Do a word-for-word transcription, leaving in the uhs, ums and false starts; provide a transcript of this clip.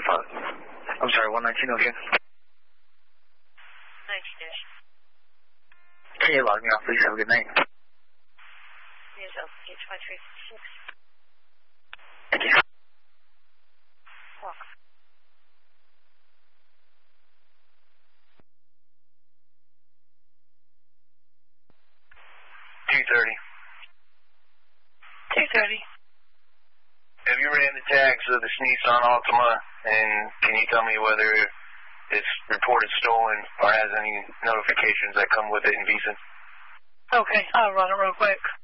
fuck? I'm sorry, one nineteen Ocean. nineteen Ocean. Can you log me off, please? Have a good night. Yes, L P twenty-three fifty-six. Thank you. Welcome. two thirty. two thirty. Have you ran the tags of this Nissan Altima, and can you tell me whether it's reported stolen or has any notifications that come with it in Beeson? Okay, I'll run it real quick.